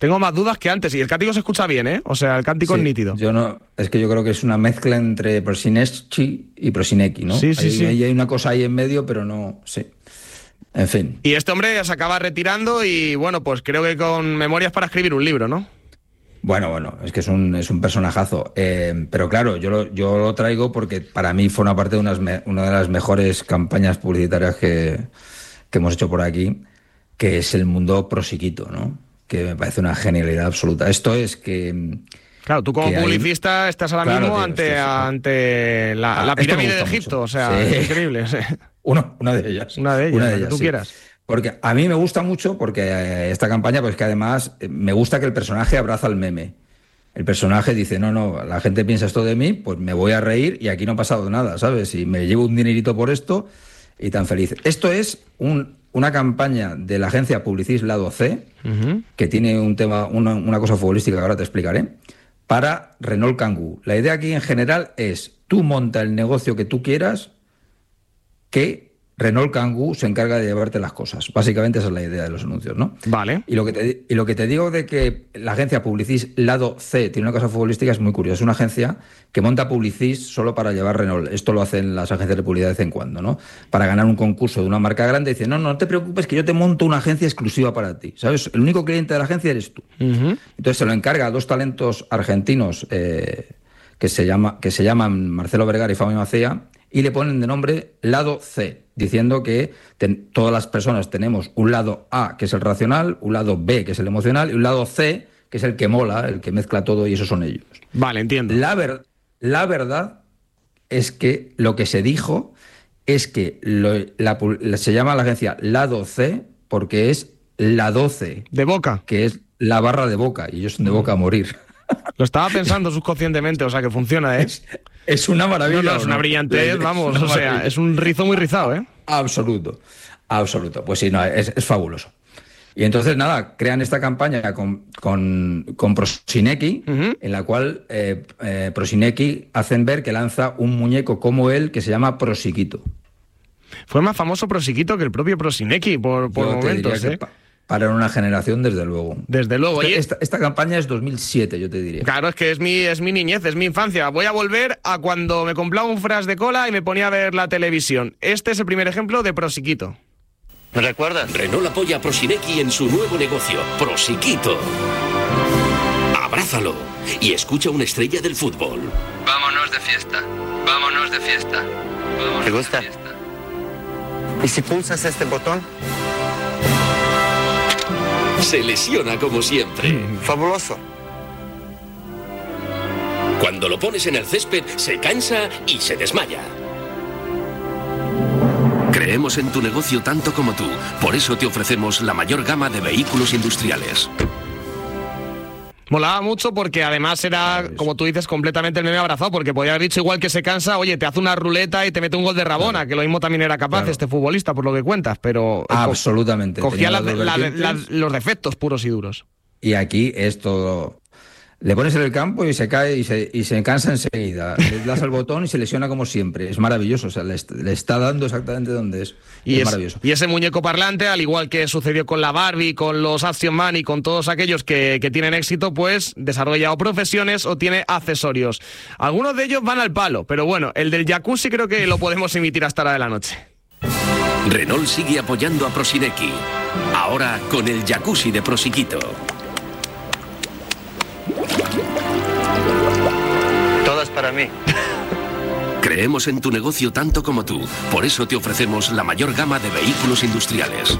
Tengo más dudas que antes. Y el cántico se escucha bien, ¿eh? O sea, el cántico es nítido. Es que yo creo que es una mezcla entre Prosineschi y Prosinecki, ¿no? Sí. Hay una cosa ahí en medio, pero no... Sí. En fin. Y este hombre ya se acaba retirando y, bueno, pues creo que con memorias para escribir un libro, ¿no? Bueno, es que es un personajazo. Pero claro, yo lo traigo porque para mí forma parte de una de las mejores campañas publicitarias que hemos hecho por aquí, que es el mundo Prosiquito, ¿no? Que me parece una genialidad absoluta. Esto es que... Claro, tú como publicista estás ahora mismo ante la pirámide de Egipto, mucho. O sea, sí. Es increíble. Sí. Una de ellas. Una de ellas, que tú quieras. Porque a mí me gusta mucho, porque esta campaña, pues que además me gusta que el personaje abraza el meme. El personaje dice, no, la gente piensa esto de mí, pues me voy a reír y aquí no ha pasado nada, ¿sabes? Y me llevo un dinerito por esto y tan feliz. Esto es una campaña de la agencia Publicis Lado C, que tiene un tema, una cosa futbolística que ahora te explicaré, para Renault Kangoo. La idea aquí en general es, tú monta el negocio que tú quieras, que Renault Kangoo se encarga de llevarte las cosas. Básicamente esa es la idea de los anuncios, ¿no? Vale. Y lo que te digo de que la agencia Publicis Lado C tiene una cosa futbolística es muy curiosa. Es una agencia que monta Publicis solo para llevar Renault. Esto lo hacen las agencias de publicidad de vez en cuando, ¿no? Para ganar un concurso de una marca grande, dicen, no te preocupes que yo te monto una agencia exclusiva para ti, ¿sabes? El único cliente de la agencia eres tú. Entonces se lo encarga a dos talentos argentinos que se llaman Marcelo Vergara y Fabio Macea, y le ponen de nombre Lado C, diciendo que todas las personas tenemos un lado A, que es el racional, un lado B, que es el emocional, y un lado C, que es el que mola, el que mezcla todo, y esos son ellos. Vale, entiendo. La verdad es que lo que se dijo es que se llama la agencia Lado C porque es la 12. De Boca. Que es la barra de Boca, y ellos son de Boca a morir. Lo estaba pensando subconscientemente, o sea que funciona, ¿eh? Es una maravilla. No, es una brillantez, vamos, o sea, es un rizo muy rizado, ¿eh? Absoluto. Pues sí, no, es fabuloso. Y entonces, nada, crean esta campaña con Prosinecki, en la cual Prosinecki hacen ver que lanza un muñeco como él que se llama Prosiquito. Fue más famoso Prosiquito que el propio Prosinecki por momentos, ¿eh? Para una generación, desde luego. Desde luego. Esta campaña es 2007, yo te diría. Claro, es que es mi niñez, es mi infancia. Voy a volver a cuando me compraba un fras de cola y me ponía a ver la televisión. Este es el primer ejemplo de Prosiquito. ¿Me recuerdas? Renault apoya a Prosinecki en su nuevo negocio, Prosiquito. Abrázalo y escucha una estrella del fútbol. Vámonos de fiesta. Vámonos de fiesta. ¿Te gusta? ¿Y si pulsas este botón? Se lesiona como siempre. Fabuloso. Cuando lo pones en el césped, se cansa y se desmaya. Creemos en tu negocio tanto como tú. Por eso te ofrecemos la mayor gama de vehículos industriales. Molaba mucho porque además era, como tú dices, completamente el meme abrazado, porque podía haber dicho igual que se cansa, oye, te hace una ruleta y te mete un gol de Rabona, claro, que lo mismo también era capaz este futbolista, por lo que cuentas, pero... Absolutamente. Cogía los defectos puros y duros. Y aquí es todo... Le pones en el campo y se cae y se cansa enseguida. Le das al botón y se lesiona como siempre. Es maravilloso, o sea, le está dando exactamente donde es. Es maravilloso. Y ese muñeco parlante, al igual que sucedió con la Barbie, con los Action Man y con todos aquellos que tienen éxito, pues desarrolla o profesiones o tiene accesorios. Algunos de ellos van al palo, pero bueno, el del jacuzzi creo que lo podemos emitir hasta la de la noche. Renault sigue apoyando a Prosinecki. Ahora con el jacuzzi de Prosiquito. Todas para mí. Creemos en tu negocio tanto como tú. Por eso te ofrecemos la mayor gama de vehículos industriales.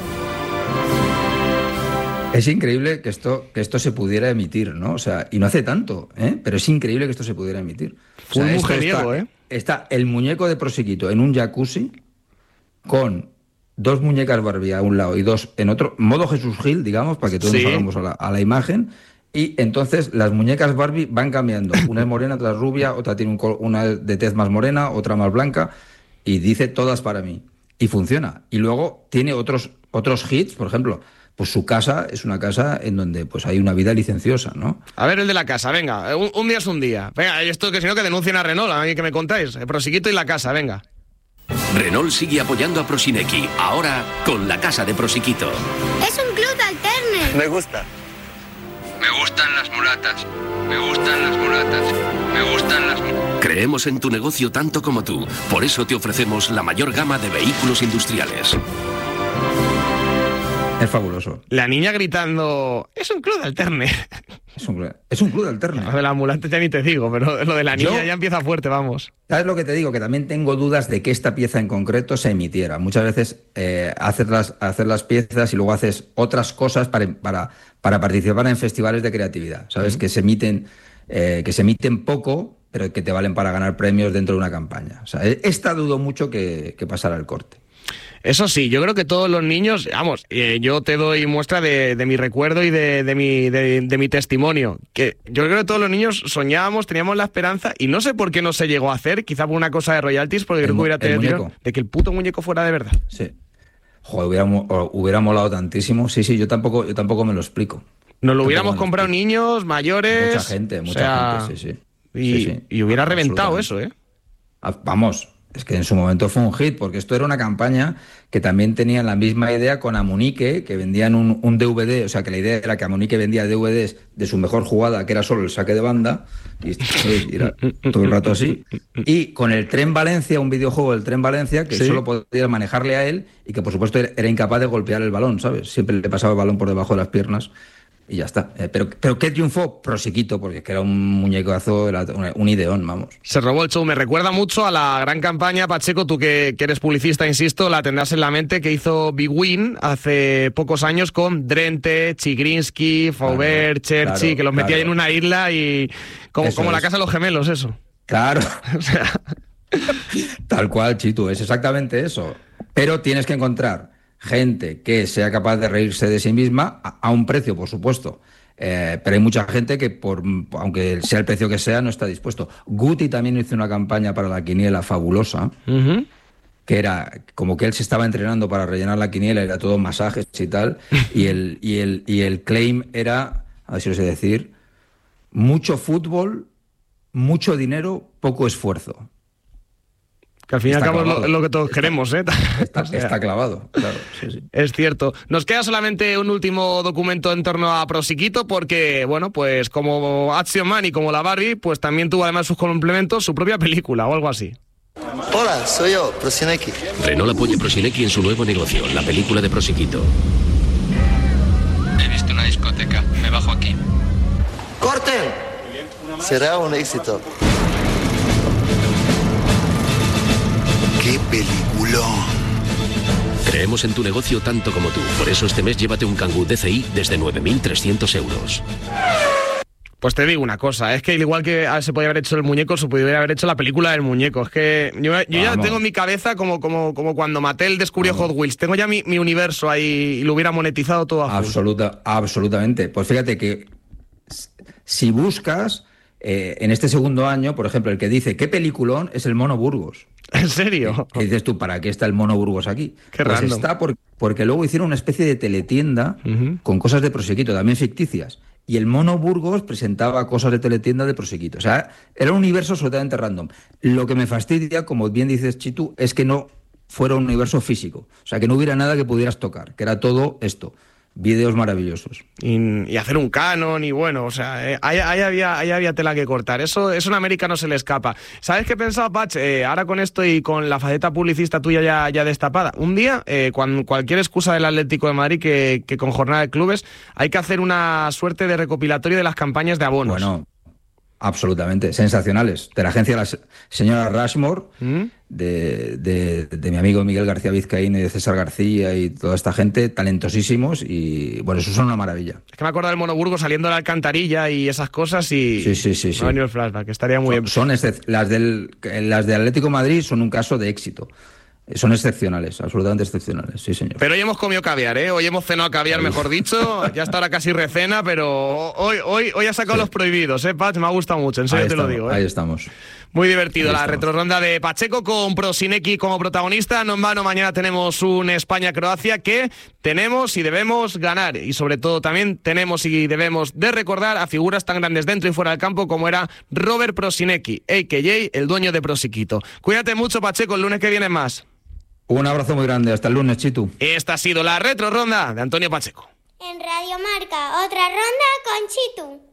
Es increíble que esto se pudiera emitir, ¿no? O sea, y no hace tanto, ¿eh? Pero es increíble que esto se pudiera emitir. O sea, un mujeriego, ¿eh? Está el muñeco de Prosiquito en un jacuzzi con dos muñecas Barbie a un lado y dos en otro, modo Jesús Gil, digamos, para que todos nos hagamos a la imagen. Y entonces las muñecas Barbie van cambiando. Una es morena, otra es rubia, otra tiene una de tez más morena, otra más blanca, y dice todas para mí. Y funciona. Y luego tiene otros hits, por ejemplo, pues su casa es una casa en donde pues hay una vida licenciosa, ¿no? A ver el de la casa, venga, un día es un día. Venga, esto que si no que denuncien a Renault, a mí que me contáis. El Prosiquito y la casa, venga. Renault sigue apoyando a Prosinecki, ahora con la casa de Prosiquito. Es un club de alterne. Me gusta. Me gustan las mulatas. Me gustan las mulatas. Me gustan las mulatas. Creemos en tu negocio tanto como tú. Por eso te ofrecemos la mayor gama de vehículos industriales. Es fabuloso. La niña gritando, es un club de alterne. Es un club de alterne. Lo de la ambulante ya ni te digo, pero lo de la niña ya empieza fuerte, vamos. ¿Sabes lo que te digo? Que también tengo dudas de que esta pieza en concreto se emitiera. Muchas veces hacer las piezas y luego haces otras cosas para participar en festivales de creatividad. ¿Sabes? Que se emiten poco, pero que te valen para ganar premios dentro de una campaña. O sea, esta dudo mucho que pasara el corte. Eso sí, yo creo que todos los niños, vamos, yo te doy muestra de mi recuerdo y de mi testimonio, que yo creo que todos los niños soñábamos, teníamos la esperanza, y no sé por qué no se llegó a hacer, quizá por una cosa de royalties, porque creo que hubiera tenido de que el puto muñeco fuera de verdad. Sí. Joder, hubiera molado tantísimo. Sí, yo tampoco me lo explico. Nos lo hubiéramos comprado niños, mayores... Mucha gente, sí. Y hubiera reventado eso, ¿eh? Vamos... Es que en su momento fue un hit, porque esto era una campaña que también tenían la misma idea con Amunique, que vendían un DVD, o sea que la idea era que Amunique vendía DVDs de su mejor jugada, que era solo el saque de banda, y era todo el rato así, y con el Tren Valencia, un videojuego del Tren Valencia, que solo podías manejarle a él, y que por supuesto era incapaz de golpear el balón, ¿sabes? Siempre le pasaba el balón por debajo de las piernas. Y ya está. Pero ¿qué triunfó? Prosiquito, porque es que era un muñecazo, era un ideón, vamos. Se robó el show. Me recuerda mucho a la gran campaña, Pacheco, tú que eres publicista, insisto, la tendrás en la mente, que hizo Big Win hace pocos años con Drenthe, Chigrinsky, Faubert, Cherchi, que los metía ahí en una isla y como la Casa de los Gemelos, eso. Claro. O sea... Tal cual, Chitu, es exactamente eso. Pero tienes que encontrar gente que sea capaz de reírse de sí misma a un precio, por supuesto. Pero hay mucha gente que, aunque sea el precio que sea, no está dispuesto. Guti también hizo una campaña para la quiniela fabulosa, que era como que él se estaba entrenando para rellenar la quiniela, era todo masajes y tal, y el claim era, a ver si lo sé decir, mucho fútbol, mucho dinero, poco esfuerzo. Que al fin y al cabo es lo que todos queremos, ¿eh? Está clavado, claro. Sí. Es cierto. Nos queda solamente un último documento en torno a Prosiquito, porque, bueno, pues como Action Man y como la Barbie, pues también tuvo además sus complementos, su propia película o algo así. Hola, soy yo, Prosinecki. Renault apoya Prosinecki en su nuevo negocio, la película de Prosiquito. He visto una discoteca. Me bajo aquí. ¡Corten! Será un éxito. ¡Qué peliculón! Creemos en tu negocio tanto como tú. Por eso este mes llévate un Kangoo DCI desde 9.300 euros. Pues te digo una cosa, es que igual que se podía haber hecho el muñeco, se podría haber hecho la película del muñeco. Es que yo ya tengo en mi cabeza como cuando Mattel descubrió Hot Wheels. Tengo ya mi universo ahí y lo hubiera monetizado todo a full. Absolutamente. Pues fíjate que si buscas, en este segundo año, por ejemplo, el que dice ¿qué peliculón? Es el Mono Burgos. ¿En serio? ¿Qué dices tú? ¿Para qué está el Mono Burgos aquí? Qué pues random. Está porque luego hicieron una especie de teletienda con cosas de Prosequito, también ficticias. Y el Mono Burgos presentaba cosas de teletienda de Prosequito. O sea, era un universo absolutamente random. Lo que me fastidia, como bien dices, Chitu, es que no fuera un universo físico. O sea, que no hubiera nada que pudieras tocar, que era todo esto. Vídeos maravillosos. Y hacer un canon y bueno, o sea, ahí había tela que cortar. Eso en América no se le escapa. ¿Sabes qué pensaba, Patch? Ahora con esto y con la faceta publicista tuya ya destapada. Un día, con cualquier excusa del Atlético de Madrid que con jornada de clubes, hay que hacer una suerte de recopilatorio de las campañas de abonos. Bueno, absolutamente, sensacionales. De la agencia de la señora Rushmore, de mi amigo Miguel García Vizcaíno y de César García y toda esta gente, talentosísimos, y bueno, eso son una maravilla. Es que me acuerdo del Mono Burgos saliendo de la alcantarilla y esas cosas y sí. me ha venido el flashback, que estaría muy bien. Las de Atlético de Madrid son un caso de éxito. Son excepcionales, absolutamente excepcionales, sí señor. Pero hoy hemos comido caviar, ¿eh? Hoy hemos cenado caviar, mejor dicho. Ya está ahora casi recena, pero hoy ha sacado los prohibidos, ¿eh, Patch? Me ha gustado mucho, en serio te lo digo, ¿eh? Ahí estamos. Muy divertido la retroronda de Pacheco con Prosinecki como protagonista. No en vano, mañana tenemos un España-Croacia que tenemos y debemos ganar. Y sobre todo también tenemos y debemos de recordar a figuras tan grandes dentro y fuera del campo como era Robert Prosinecki, a.k.a. el dueño de Prosiquito. Cuídate mucho, Pacheco, el lunes que viene más. Un abrazo muy grande, hasta el lunes, Chitu. Esta ha sido la retroronda de Antonio Pacheco. En Radio Marca, otra ronda con Chitu.